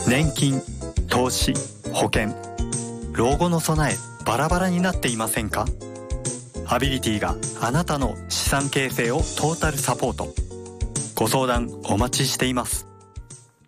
年金、投資、保険、老後の備えバラバラになっていませんか？アビリティがあなたの資産形成をトータルサポート。ご相談お待ちしています。